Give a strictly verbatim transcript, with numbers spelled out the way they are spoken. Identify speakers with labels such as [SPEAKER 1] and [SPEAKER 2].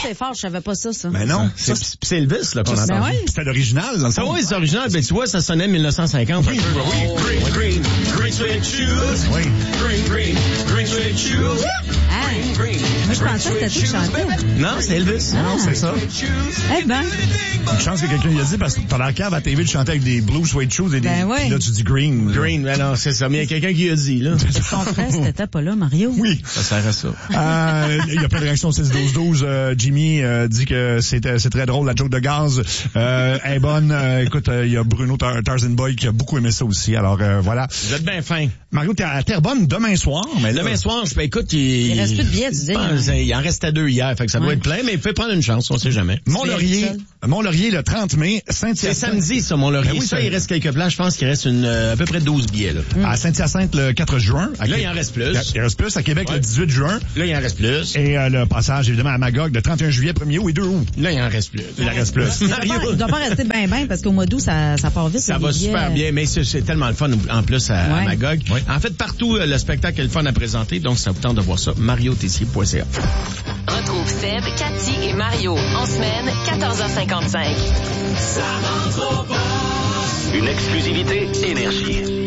[SPEAKER 1] c'est fort, je savais pas ça, ça.
[SPEAKER 2] Ben non.
[SPEAKER 3] C'est, c'est Elvis, là, qu'on a
[SPEAKER 1] Ben
[SPEAKER 3] entendu.
[SPEAKER 1] ouais.
[SPEAKER 2] C'était l'original, dans le
[SPEAKER 3] Ah
[SPEAKER 2] fond.
[SPEAKER 3] oui, c'est original. Ben, tu vois, ça sonnait mille neuf cent cinquante.
[SPEAKER 2] Oui,
[SPEAKER 3] Oh,
[SPEAKER 2] oui.
[SPEAKER 3] green, green, green suede shoes.
[SPEAKER 2] Oui.
[SPEAKER 3] Green, green, green suede shoes.
[SPEAKER 1] Ah.
[SPEAKER 3] Green,
[SPEAKER 1] Moi, je pensais que c'était tout chanté.
[SPEAKER 3] Non, c'est Elvis.
[SPEAKER 2] Non, c'est ça.
[SPEAKER 1] Eh ben.
[SPEAKER 2] Une chance que quelqu'un y a dit, parce que t'as la cave à T V de chanter avec des blue suede shoes et des...
[SPEAKER 1] Ben ouais.
[SPEAKER 2] Là, tu dis green. là.
[SPEAKER 3] Green, ben non, c'est ça. Mais il y a quelqu'un qui a dit, là.
[SPEAKER 1] Ton frère, c'était pas là, Mario.
[SPEAKER 2] Oui.
[SPEAKER 3] Ça sert à ça.
[SPEAKER 2] Euh, il y a plein de réactions six douze douze. Euh, Jimmy euh, dit que c'était c'est très drôle, la joke de gaz. Euh, est bonne. Euh, écoute, il euh, y a Bruno Tar- Tarzan Boy qui a beaucoup aimé ça aussi. Alors, euh, voilà.
[SPEAKER 3] Vous êtes bien fin.
[SPEAKER 2] Mario, t'es à Terrebonne demain soir. Mais là,
[SPEAKER 3] Demain soir, je, ben, écoute, il...
[SPEAKER 1] Il reste plus de billets, tu dis.
[SPEAKER 3] Ah, c'est- il en restait deux hier, fait que ça doit
[SPEAKER 1] Ouais.
[SPEAKER 3] être plein, mais il faut prendre une chance, on sait jamais.
[SPEAKER 2] Mont-Laurier, Mont-Laurier le trente mai,
[SPEAKER 3] C'est
[SPEAKER 2] Saint-Hyacinthe.
[SPEAKER 3] samedi, ça, Mont-Laurier.
[SPEAKER 2] Ben oui,
[SPEAKER 3] ça,
[SPEAKER 2] c'est-
[SPEAKER 3] il reste quelques places. Je pense qu'il reste une, euh, à peu près douze billets, là.
[SPEAKER 2] À Saint-Hyacinthe le quatre juin. À
[SPEAKER 3] Là,
[SPEAKER 2] Qué-
[SPEAKER 3] il en reste plus.
[SPEAKER 2] Il reste plus. À Québec
[SPEAKER 3] Ouais.
[SPEAKER 2] le dix-huit juin.
[SPEAKER 3] Là, il en reste plus.
[SPEAKER 2] Et euh, le passage, évidemment, à Magog le trente et un juillet, premier août et deux août.
[SPEAKER 3] Là, il en reste plus.
[SPEAKER 2] Il en reste plus.
[SPEAKER 1] Il doit pas, il doit pas rester bien, bien, parce qu'au mois d'août, ça, ça part vite.
[SPEAKER 3] Ça
[SPEAKER 1] les
[SPEAKER 3] va
[SPEAKER 1] billets.
[SPEAKER 3] super bien, mais c'est, c'est tellement le fun en plus à, à
[SPEAKER 1] Ouais.
[SPEAKER 3] Magog.
[SPEAKER 2] Ouais.
[SPEAKER 3] En fait, partout, euh, le spectacle est le fun à présenter, donc ça vous tente de voir ça. mario tessier point c a.
[SPEAKER 4] Retrouve Seb, Cathy et Mario en semaine, quatorze heures cinquante-cinq.
[SPEAKER 5] Une exclusivité Énergie.